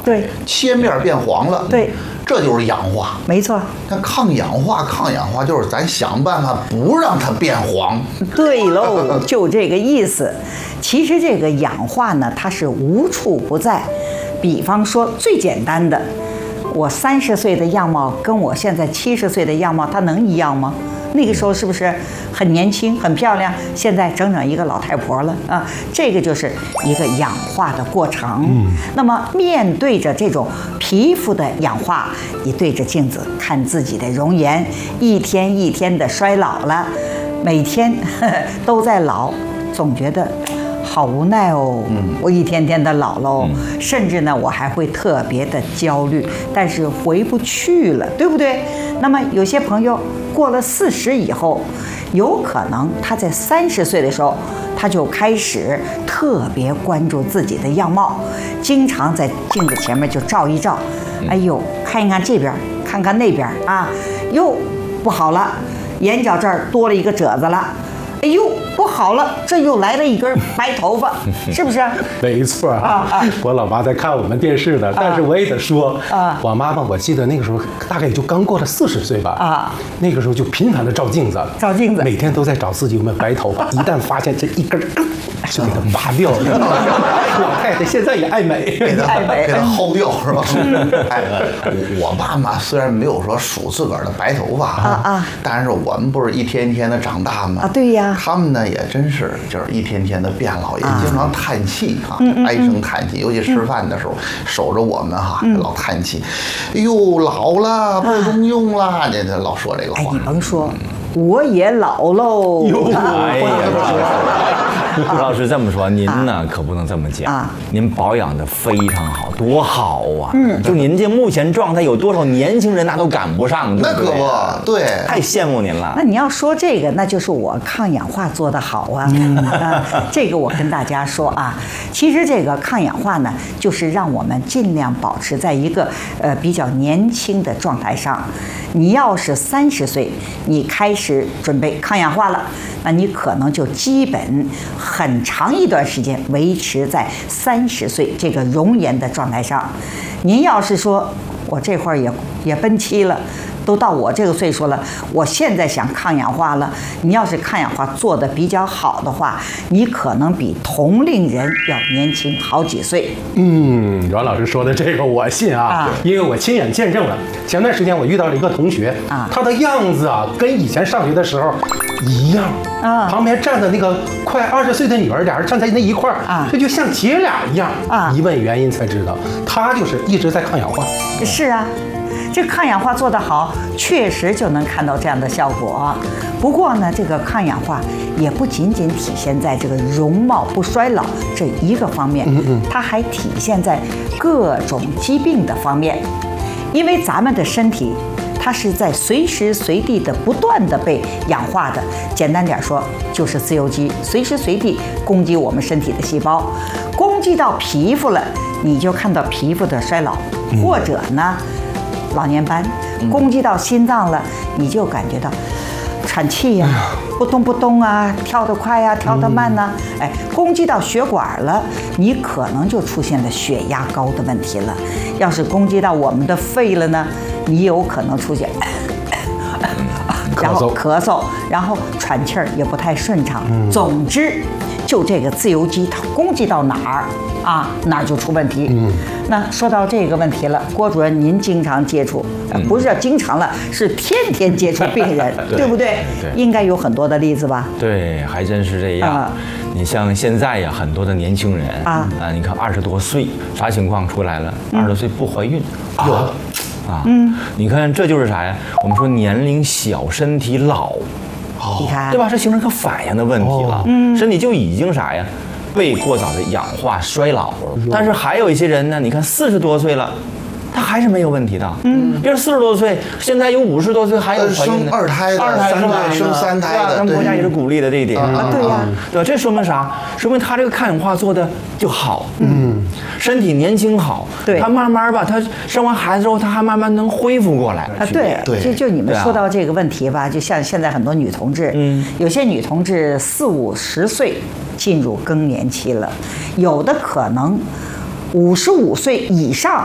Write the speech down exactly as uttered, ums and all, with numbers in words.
对， 切面变黄了， 对， 这就是氧化。 没错。 那抗氧化，抗氧化就是咱想办法不让它变黄。 对喽，就这个意思。其实这个氧化呢，它是无处不在。比方说最简单的，我三十岁的样貌跟我现在七十岁的样貌，它能一样吗？那个时候是不是很年轻、很漂亮？现在整整一个老太婆了啊！这个就是一个氧化的过程。嗯，那么面对着这种皮肤的氧化，你对着镜子看自己的容颜，一天一天的衰老了，每天呵呵都在老，总觉得好无奈哦。嗯，我一天天的老喽，嗯、甚至呢，我还会特别的焦虑，但是回不去了，对不对？那么有些朋友过了四十以后，有可能他在三十岁的时候，他就开始特别关注自己的样貌，经常在镜子前面就照一照，哎呦，看一看这边，看看那边啊，又不好了，眼角这儿多了一个褶子了。哎呦，不好了，这又来了一根白头发，是不是？ 没错啊，啊我老妈在看我们电视的，但是我也得说，啊，我妈妈，我记得那个时候大概也就刚过了四十岁吧，啊，那个时候就频繁的照镜子， 照镜子， 每天都在找自己有没有白头发，一旦发现这一根，就给它拔掉了。老太太现在也爱美， 给它给它薅掉是吧？哎，我爸妈虽然没有说数自个儿的白头发啊啊，但是我们不是一天一天的长大吗？ 啊，对呀。 他们呢也真是就是一天天的变老，也经常叹气啊，唉声叹气。尤其吃饭的时候，守着我们哈，老叹气，哎呦老了，不中用了，这这老说这个话。 哎，你甭说，我也老喽。 哎呀，朱老师这么说，您呢可不能这么讲。您保养的非常好，多好啊！嗯，就您这目前状态，有多少年轻人那都赶不上。 那可不，对， 太羡慕您了。 那你要说这个，那就是我抗氧化做得好啊。啊，这个我跟大家说啊，其实这个抗氧化呢，就是让我们尽量保持在一个呃比较年轻的状态上。你要是三十岁，你开始准备抗氧化了，那你可能就基本很长一段时间维持在三十岁这个容颜的状态上。您要是说我这会儿也也奔七了，都到我这个岁数了，我现在想抗氧化了，你要是抗氧化做得比较好的话，你可能比同龄人要年轻好几岁。 嗯，阮老师说的这个我信啊，啊因为我亲眼见证了。前段时间我遇到了一个同学啊，他的样子啊跟以前上学的时候一样啊，旁边站的那个快二十岁的女儿，俩人站在那一块儿啊，这就像姐俩一样啊。一问原因才知道，他就是一直在抗氧化。 是啊。这抗氧化做得好，确实就能看到这样的效果。不过呢，这个抗氧化也不仅仅体现在这个容貌不衰老这一个方面，它还体现在各种疾病的方面。因为咱们的身体，它是在随时随地的不断的被氧化的。简单点说，就是自由基，随时随地攻击我们身体的细胞，攻击到皮肤了，你就看到皮肤的衰老，或者呢。老年斑攻击到心脏了，你就感觉到喘气呀、啊，不动不动啊，跳得快呀、啊，跳得慢呐、啊，哎，攻击到血管了，你可能就出现了血压高的问题了。要是攻击到我们的肺了呢，你有可能出现，然后咳嗽，然后喘气儿也不太顺畅。总之，就这个自由基，它攻击到哪儿啊，哪儿就出问题。嗯，那说到这个问题了，郭主任，您经常接触，呃、不是经常了，是天天接触病人，对, 对不对？对，应该有很多的例子吧？ 对，还真是这样。啊、你像现在呀，很多的年轻人啊，啊，你看二十多岁，啥情况出来了？二十多岁不怀孕，有、嗯。啊，嗯，你看这就是啥呀？我们说年龄小，身体老， 你看， 对吧？这形成个反应的问题了，嗯，身体就已经啥呀？被过早的氧化衰老了。但是还有一些人呢，你看四十多岁了，他还是没有问题的，嗯，比如四十多岁，现在有五十多岁还有怀孕的，生二胎的， 二胎是吧？ 生三胎的， 咱们国家也是鼓励的这一点啊，对呀， 对吧？这说明啥？说明他这个抗氧化做的就好，嗯，身体年轻好， 对， 他慢慢吧，他生完孩子之后，他还慢慢能恢复过来啊。对，对，就就你们说到这个问题吧，就像现在很多女同志，嗯，有些女同志四五十岁进入更年期了，有的可能五十五岁以上